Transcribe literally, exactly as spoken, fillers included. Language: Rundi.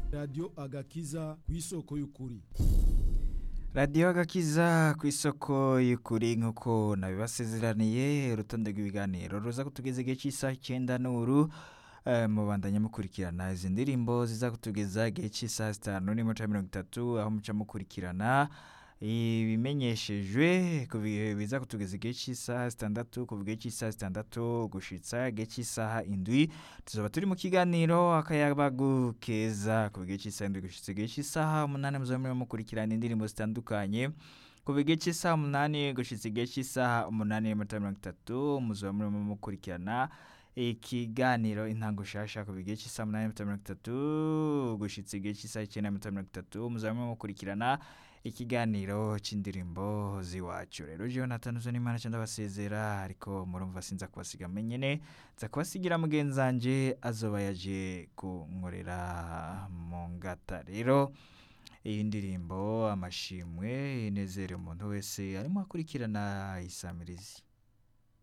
Radio Agakiza kw'isoko y'ukuri. Radio Agakiza kw'isoko y'ukuri nkuko nabibasezeraniye urutonde rw'ibiganiro ruza kutugeza igihe cy'isaha icyenda n'uru uh, mubandanya mukurikirana izi ndirimbo ziza kutugeza igihe cy'isaha zitanu n'iminota mirongo itatu aho muca mukurikirana ibimenyeshejwe biza kutugeza igihe cy'isaha zitandatu kuva igihe cy'isaha zitandatu gushitsa igihe cy'isaha indwi tuzoba turi mu kiganiro akayabagu keza kuva igihe cy'isaha indwi gushitsa igihe cy'isaha umunani muzoba murimo mukurikirana indirimbo zitandukanye kuva igihe cy'isaha umunani gushitsa igihe cy'isaha umunani n'iminota mirongo itatu muzoba murimo mukurikirana ikiganiro intango shasha kuva igihe cy'isaha umunani n'iminota mirongo itatu gushitsa igihe cy'isaha icyenda n'iminota mirongo itatu muzoba murimo mukurikirana ikiganiro c'indirimbo ziwacu. Rero Jonathan Uzonimana cyanda basezera ariko murumva sinza kubasiga menyene za kubasigira mugenzanje azoba yaje kunkorera mu ngata. Rero iyi ndirimbo amashimwe inezere umuntu wese arimo akurikirana isamirizi.